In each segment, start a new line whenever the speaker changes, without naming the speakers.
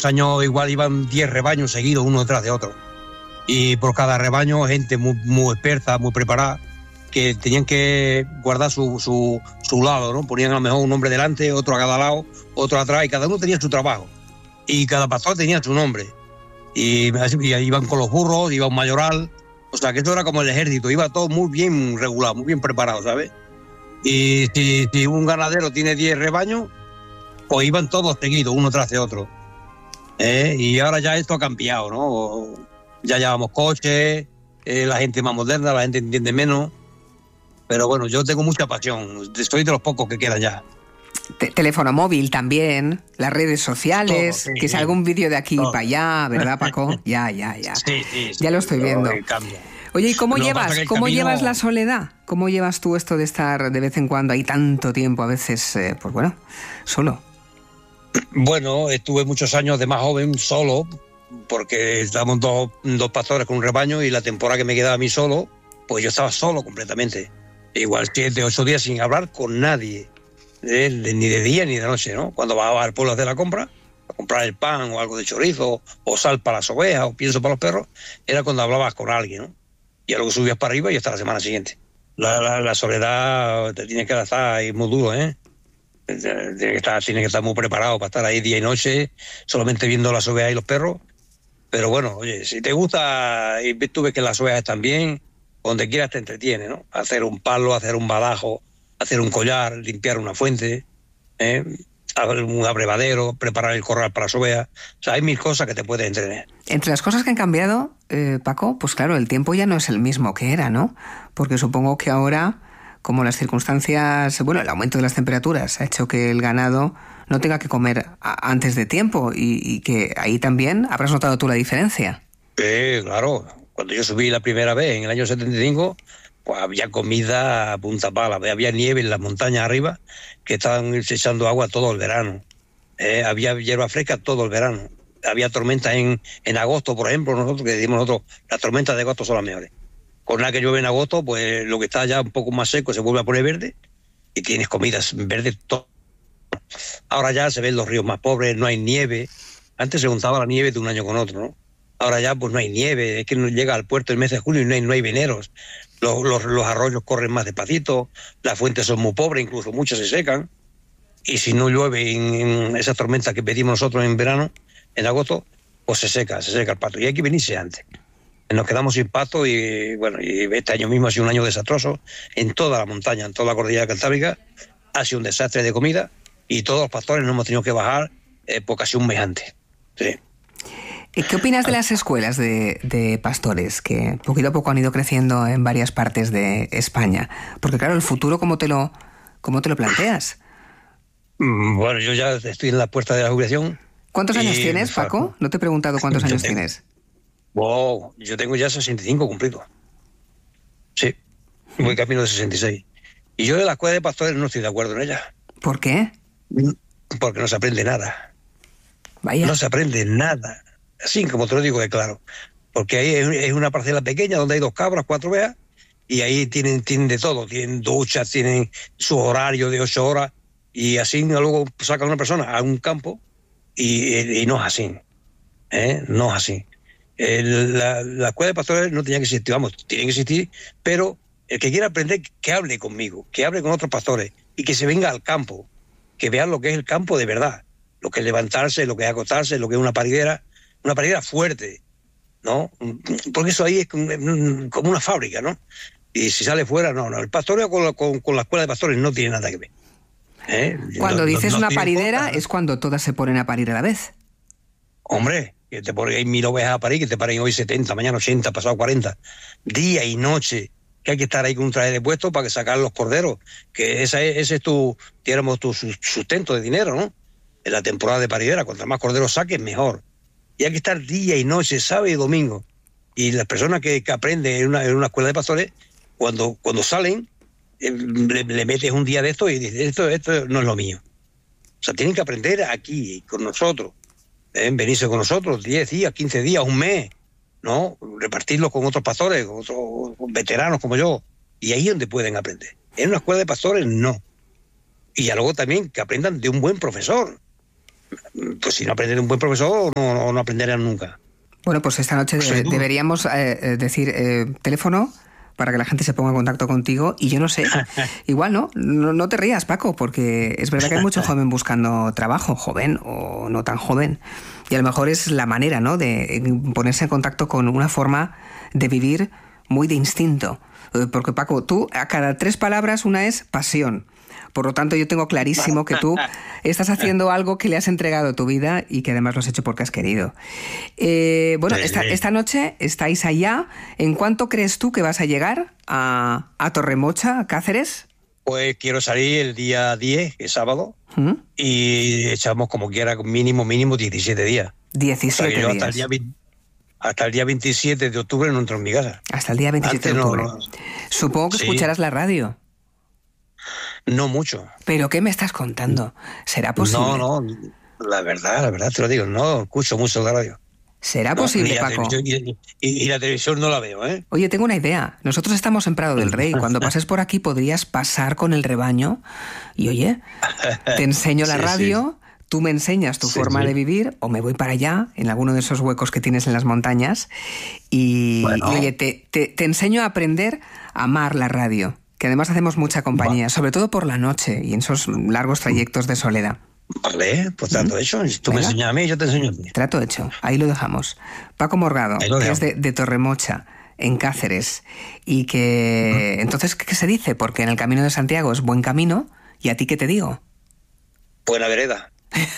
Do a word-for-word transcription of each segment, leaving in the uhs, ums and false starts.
esos años igual iban diez rebaños seguidos uno detrás de otro. Y por cada rebaño gente muy, muy experta, muy preparada, que tenían que guardar su, su, su lado, ¿no? Ponían a lo mejor un hombre delante, otro a cada lado, otro atrás, y cada uno tenía su trabajo. Y cada pastor tenía su nombre. Y, y iban con los burros, iba un mayoral. O sea, que esto era como el ejército, iba todo muy bien regulado, muy bien preparado, ¿sabes? Y si, si un ganadero tiene diez rebaños, pues iban todos seguidos, uno tras de otro. ¿Eh? Y ahora ya esto ha cambiado, ¿no? Ya llevamos coches, eh, la gente más moderna, la gente entiende menos. Pero bueno, yo tengo mucha pasión, soy de los pocos que quedan ya.
Te- teléfono móvil también, las redes sociales,
Todo, sí,
que
sí.
si algún vídeo de aquí
Todo.
para allá, ¿verdad, Paco? Ya, ya, ya.
Sí, sí, sí.
Ya lo estoy viendo.
Eh, cambia.
Oye, ¿y cómo
Lo que
llevas,
pasa que el
cómo
camino-
llevas la soledad? ¿Cómo llevas tú esto de estar de vez en cuando ahí tanto tiempo, a veces, eh, pues bueno, solo?
Bueno, estuve muchos años de más joven solo, porque estábamos dos, dos pastores con un rebaño y la temporada que me quedaba a mí solo, pues yo estaba solo completamente. Igual siete, ocho días sin hablar con nadie, eh, ni de día ni de noche, ¿no? Cuando bajaba al pueblo a hacer la compra, a comprar el pan o algo de chorizo, o sal para las ovejas, o pienso para los perros, era cuando hablabas con alguien, ¿no? Y luego subías para arriba y hasta la semana siguiente. La, la, la soledad te tiene que adaptar y es muy duro, ¿eh? Tiene que estar, tiene que estar muy preparado para estar ahí día y noche, solamente viendo las ovejas y los perros. Pero bueno, oye, si te gusta y tú ves que las ovejas están bien, donde quieras te entretiene, ¿no? Hacer un palo, hacer un badajo, hacer un collar, limpiar una fuente, ¿eh? Abrir un abrevadero, preparar el corral para las ovejas. O sea, hay mil cosas que te pueden entretener.
Entre las cosas que han cambiado, eh, Paco, pues claro, el tiempo ya no es el mismo que era, ¿no? Porque supongo que ahora, como las circunstancias, bueno, el aumento de las temperaturas ha hecho que el ganado no tenga que comer a- antes de tiempo y, y que ahí también habrás notado tú la diferencia.
Sí, claro. Cuando yo subí la primera vez, en el año setenta y cinco, pues había comida a punta pala. Había nieve en las montañas arriba que estaban echando agua todo el verano. Eh, había hierba fresca todo el verano. Había tormentas en, en agosto, por ejemplo, nosotros que decimos nosotros, las tormentas de agosto son las mejores. Con la que llueve en agosto, pues lo que está ya un poco más seco se vuelve a poner verde y tienes comidas verdes todo. Ahora ya se ven los ríos más pobres, no hay nieve. Antes se juntaba la nieve de un año con otro, ¿no? Ahora ya pues no hay nieve, es que no llega al puerto el mes de junio y no hay, no hay veneros. Los, los, los arroyos corren más despacito, las fuentes son muy pobres, incluso muchas se secan. Y si no llueve en, en esas tormentas que pedimos nosotros en verano, en agosto, pues se seca, se seca el pasto. Y hay que venirse antes. Nos quedamos sin pasto y bueno, y este año mismo ha sido un año desastroso en toda la montaña, en toda la cordillera cantábrica. Ha sido un desastre de comida y todos los pastores nos hemos tenido que bajar eh, por casi un mes antes. Sí.
¿Qué opinas de las escuelas de, de pastores que poquito a poco han ido creciendo en varias partes de España? Porque claro, el futuro, ¿cómo te lo, cómo te lo planteas?
Bueno, yo ya estoy en la puerta de la jubilación.
¿Cuántos años
y,
tienes, Paco? No te he preguntado cuántos
yo
años
tengo,
tienes.
Wow, yo tengo ya sesenta y cinco cumplidos. Sí, voy camino de sesenta y seis. Y yo de la escuela de pastores no estoy de acuerdo en ella.
¿Por qué?
Porque no se aprende nada.
Vaya.
No se aprende nada. Así como te lo digo de claro. Porque ahí es una parcela pequeña donde hay dos cabras, cuatro ovejas, y ahí tienen, tienen de todo. Tienen duchas, tienen su horario de ocho horas, y así luego sacan a una persona a un campo, y, y no es así. ¿Eh? No es así. El, la, la escuela de pastores no tenía que existir, vamos, tiene que existir, pero el que quiera aprender, que hable conmigo, que hable con otros pastores, y que se venga al campo, que vean lo que es el campo de verdad, lo que es levantarse, lo que es acostarse, lo que es una paridera, una paridera fuerte, ¿no? Porque eso ahí es como una fábrica, ¿no? Y si sale fuera, no, no. El pastoreo con la, con, con la escuela de pastores no tiene nada que ver. ¿Eh?
Cuando
no,
dices
no, no
una paridera
importa.
es cuando todas se ponen a parir a la vez.
Hombre, que te ponen hay mil ovejas a parir, que te paren hoy setenta, mañana ochenta, pasado cuarenta. Día y noche, que hay que estar ahí con un traje de puesto para que sacar los corderos, que esa es, ese es tu, digamos, tu sustento de dinero, ¿no? En la temporada de paridera, cuanto más corderos saques, mejor. Y hay que estar día y noche, sábado y domingo. Y las personas que, que aprenden en una, en una escuela de pastores, cuando, cuando salen, eh, le, le metes un día de esto y dices, esto, esto no es lo mío. O sea, tienen que aprender aquí, con nosotros. ¿Eh? Venirse con nosotros diez días, quince días, un mes, ¿no? Repartirlos con otros pastores, con otros con veteranos como yo. Y ahí es donde pueden aprender. En una escuela de pastores, no. Y ya luego también que aprendan de un buen profesor. pues si no aprenden un buen profesor, no, no, no aprenderán nunca.
Bueno, pues esta noche de, deberíamos eh, decir eh, teléfono para que la gente se ponga en contacto contigo. Y yo no sé, igual no, no, no te rías, Paco, porque es verdad que hay mucho joven buscando trabajo, joven o no tan joven. Y a lo mejor es la manera, ¿no?, de ponerse en contacto con una forma de vivir muy de instinto. Porque, Paco, tú a cada tres palabras una es pasión. Por lo tanto, yo tengo clarísimo que tú estás haciendo algo que le has entregado a tu vida y que además lo has hecho porque has querido. Eh, bueno, esta, esta noche estáis allá. ¿En cuánto crees tú que vas a llegar a, a Torremocha, a Cáceres?
Pues quiero salir el día diez, que es sábado, ¿Mm? y echamos como quiera mínimo, mínimo diecisiete días.
diecisiete
o sea, yo
días.
Hasta el, día veinte, hasta el día veintisiete de octubre no entro en mi casa.
Hasta el día veintisiete Antes de octubre. No, no. Supongo que sí. Escucharás la radio.
No mucho.
¿Pero qué me estás contando? ¿Será posible?
No, no, la verdad, la verdad te lo digo, no escucho mucho la radio.
¿Será
no,
posible,
y
Paco?
Y, y, y la televisión no la veo, ¿eh?
Oye, tengo una idea. Nosotros estamos en Prado del Rey. Cuando pases por aquí podrías pasar con el rebaño y, oye, te enseño la sí, radio, sí. tú me enseñas tu sí, forma sí. de vivir, o me voy para allá, en alguno de esos huecos que tienes en las montañas, y, bueno. y oye, te, te, te enseño a aprender a amar la radio. Que además hacemos mucha compañía, sobre todo por la noche y en esos largos trayectos de soledad.
Vale, pues trato ¿Mm? hecho. Si tú Venga. me enseñas a mí, yo te enseño a ti.
Trato hecho. Ahí lo dejamos. Paco Morgado, que es de, de Torremocha, en Cáceres. Y que... ¿Mm? Entonces, ¿qué se dice? Porque en el Camino de Santiago es buen camino. ¿Y a ti qué te digo?
Buena vereda.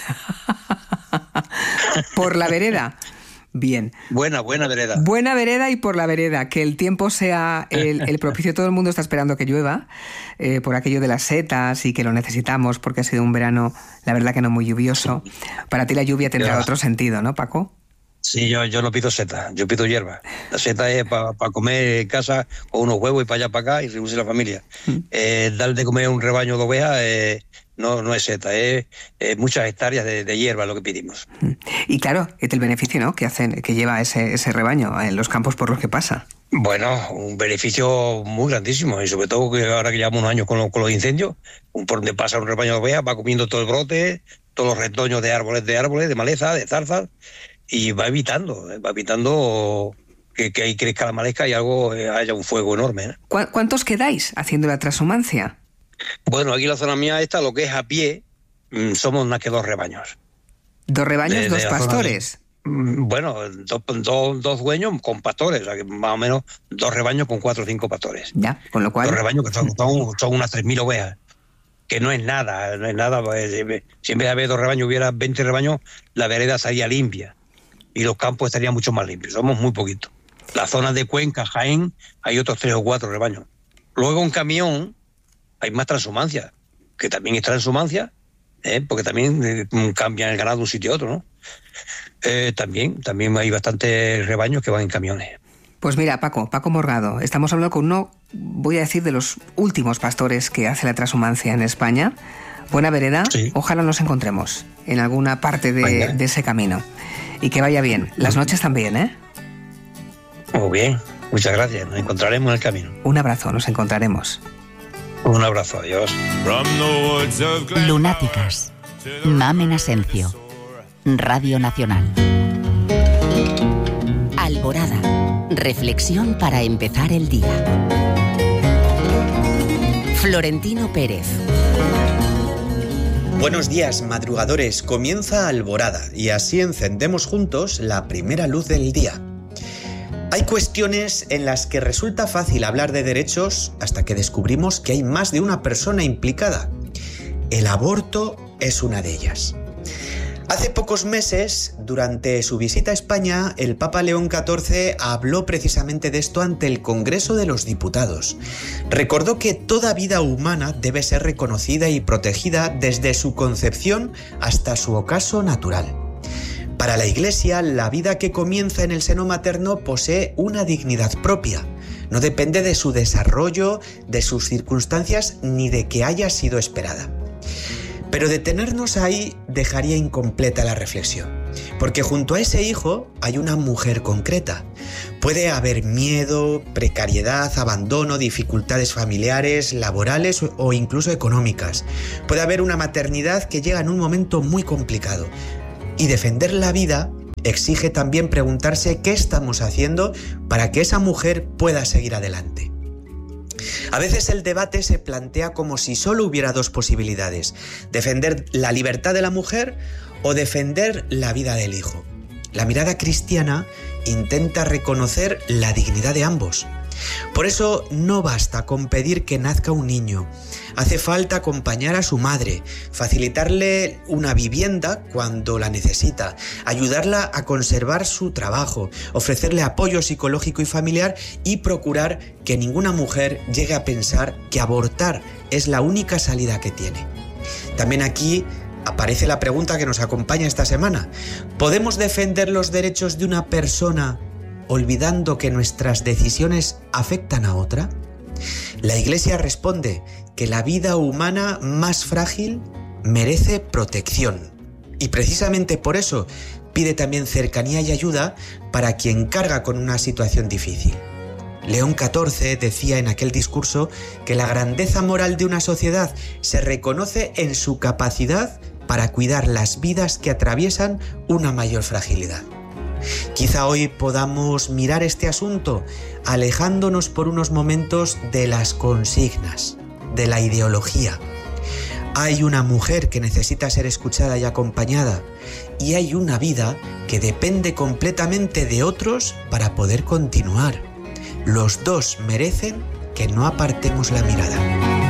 Por la vereda. Bien.
Buena, buena vereda.
Buena vereda y por la vereda. Que el tiempo sea el, el propicio. Todo el mundo está esperando que llueva eh, por aquello de las setas y que lo necesitamos porque ha sido un verano, la verdad que no muy lluvioso. Para ti la lluvia tendrá yo, otro sentido, ¿no, Paco?
Sí, yo, yo no pido seta, yo pido hierba. La seta es para pa comer en casa con unos huevos y para allá para acá y reunirse la familia. ¿Mm? Eh, dar de comer un rebaño de ovejas eh, no, no es seta, es eh, muchas hectáreas de, de hierba lo que pedimos.
Y claro, es el beneficio, ¿no?, que hacen, que lleva ese, ese rebaño en los campos por los que pasa.
Bueno, un beneficio muy grandísimo y sobre todo que ahora que llevamos unos años con, lo, con los incendios, un, por donde pasa un rebaño de ovejas va comiendo todo el brote, todos los retoños de árboles, de árboles, de maleza, de zarzas, y va evitando, va evitando que, que ahí crezca la maleza y algo haya un fuego enorme, ¿eh?
¿Cuántos quedáis haciendo la transhumancia?
Bueno, aquí en la zona mía esta, lo que es a pie, somos más que dos rebaños.
¿Dos rebaños, de, dos de pastores?
De, bueno, dos, dos, dos dueños con pastores, o sea que más o menos dos rebaños con cuatro o cinco pastores.
Ya, con lo cual...
Dos rebaños que son, son, son unas tres mil ovejas, que no es nada, no es nada. Si en vez de haber dos rebaños hubiera veinte rebaños, la vereda estaría limpia y los campos estarían mucho más limpios. Somos muy poquitos. Las zonas de Cuenca, Jaén, hay otros tres o cuatro rebaños. Luego un camión... hay más transhumancia, que también es transhumancia, ¿eh? porque también eh, cambian el ganado de un sitio a otro, ¿no? Eh, también, también hay bastantes rebaños que van en camiones.
Pues mira, Paco, Paco Morgado, estamos hablando con uno, voy a decir, de los últimos pastores que hace la transhumancia en España. Buena vereda, sí. Ojalá nos encontremos en alguna parte de, de ese camino. Y que vaya bien. Las noches también, ¿eh?
Muy bien, muchas gracias. Nos encontraremos en el camino.
Un abrazo, nos encontraremos.
Un abrazo, adiós.
Lunáticas. Mamen Asencio. Radio Nacional. Alborada. Reflexión para empezar el día. Florentino Pérez.
Buenos días, madrugadores. Comienza Alborada y así encendemos juntos la primera luz del día. Hay cuestiones en las que resulta fácil hablar de derechos hasta que descubrimos que hay más de una persona implicada. El aborto es una de ellas. Hace pocos meses, durante su visita a España, el Papa León catorce habló precisamente de esto ante el Congreso de los Diputados. Recordó que toda vida humana debe ser reconocida y protegida desde su concepción hasta su ocaso natural. Para la Iglesia, la vida que comienza en el seno materno posee una dignidad propia. No depende de su desarrollo, de sus circunstancias, ni de que haya sido esperada. Pero detenernos ahí dejaría incompleta la reflexión, porque junto a ese hijo hay una mujer concreta. Puede haber miedo, precariedad, abandono, dificultades familiares, laborales o incluso económicas. Puede haber una maternidad que llega en un momento muy complicado. Y defender la vida exige también preguntarse qué estamos haciendo para que esa mujer pueda seguir adelante. A veces el debate se plantea como si solo hubiera dos posibilidades: defender la libertad de la mujer o defender la vida del hijo. La mirada cristiana intenta reconocer la dignidad de ambos. Por eso no basta con pedir que nazca un niño. Hace falta acompañar a su madre, facilitarle una vivienda cuando la necesita, ayudarla a conservar su trabajo, ofrecerle apoyo psicológico y familiar y procurar que ninguna mujer llegue a pensar que abortar es la única salida que tiene. También aquí aparece la pregunta que nos acompaña esta semana. ¿Podemos defender los derechos de una persona olvidando que nuestras decisiones afectan a otra? La Iglesia responde que la vida humana más frágil merece protección. Y precisamente por eso pide también cercanía y ayuda para quien carga con una situación difícil. León catorce decía en aquel discurso que la grandeza moral de una sociedad se reconoce en su capacidad para cuidar las vidas que atraviesan una mayor fragilidad. Quizá hoy podamos mirar este asunto alejándonos por unos momentos de las consignas, de la ideología. Hay una mujer que necesita ser escuchada y acompañada, y hay una vida que depende completamente de otros para poder continuar. Los dos merecen que no apartemos la mirada.